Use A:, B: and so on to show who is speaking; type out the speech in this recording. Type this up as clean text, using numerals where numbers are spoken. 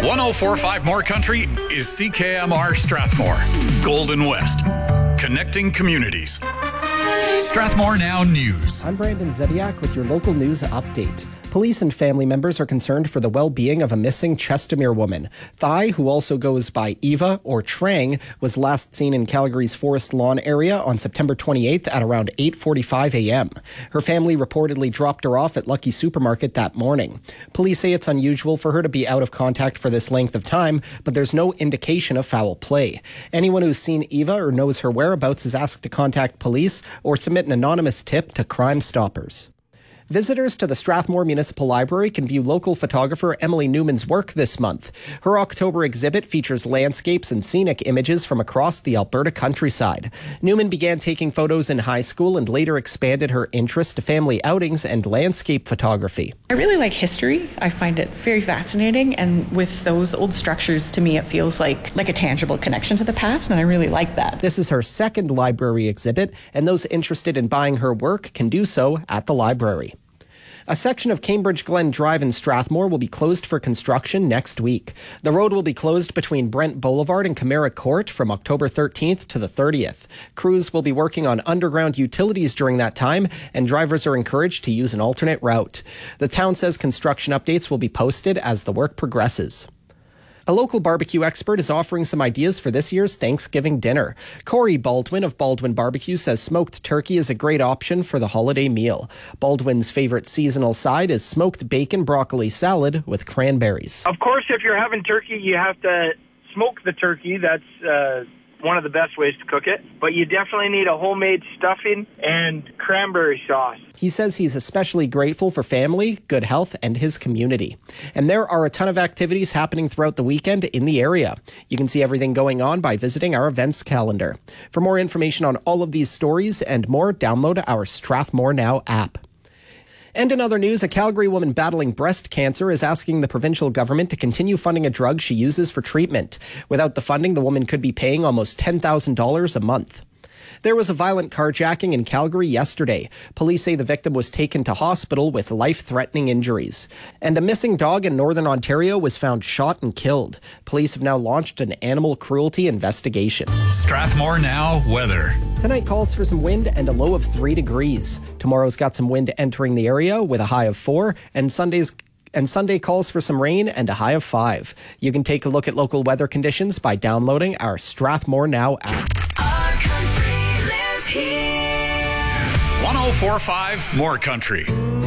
A: 104.5 More Country is CKMR Strathmore. Golden West. Connecting communities. Strathmore Now News.
B: I'm Brandon Zediak with your local news update. Police and family members are concerned for the well-being of a missing Chestermere woman. Thai, who also goes by Eva or Trang, was last seen in Calgary's Forest Lawn area on September 28th at around 8:45 a.m. Her family reportedly dropped her off at Lucky Supermarket that morning. Police say it's unusual for her to be out of contact for this length of time, but there's no indication of foul play. Anyone who's seen Eva or knows her whereabouts is asked to contact police or submit an anonymous tip to Crime Stoppers. Visitors to the Strathmore Municipal Library can view local photographer Emily Newman's work this month. Her October exhibit features landscapes and scenic images from across the Alberta countryside. Newman began taking photos in high school and later expanded her interest to family outings and landscape photography.
C: I really like history. I find it very fascinating, and with those old structures, to me, it feels like a tangible connection to the past, and I really like that.
B: This is her second library exhibit, and those interested in buying her work can do so at the library. A section of Cambridge Glen Drive in Strathmore will be closed for construction next week. The road will be closed between Brent Boulevard and Camara Court from October 13th to the 30th. Crews will be working on underground utilities during that time, and drivers are encouraged to use an alternate route. The town says construction updates will be posted as the work progresses. A local barbecue expert is offering some ideas for this year's Thanksgiving dinner. Corey Baldwin of Baldwin Barbecue says smoked turkey is a great option for the holiday meal. Baldwin's favorite seasonal side is smoked bacon broccoli salad with cranberries.
D: Of course, if you're having turkey, you have to smoke the turkey. That's one of the best ways to cook it. But you definitely need a homemade stuffing and cranberry sauce.
B: He says he's especially grateful for family, good health, and his community. And there are a ton of activities happening throughout the weekend in the area. You can see everything going on by visiting our events calendar. For more information on all of these stories and more, download our Strathmore Now app. And in other news, a Calgary woman battling breast cancer is asking the provincial government to continue funding a drug she uses for treatment. Without the funding, the woman could be paying almost $10,000 a month. There was a violent carjacking in Calgary yesterday. Police say the victim was taken to hospital with life-threatening injuries. And a missing dog in Northern Ontario was found shot and killed. Police have now launched an animal cruelty investigation.
A: Strathmore Now weather.
B: Tonight calls for some wind and a low of 3 degrees. Tomorrow's got some wind entering the area with a high of 4, and Sunday calls for some rain and a high of 5. You can take a look at local weather conditions by downloading our Strathmore Now app.
A: 104.5 More Country.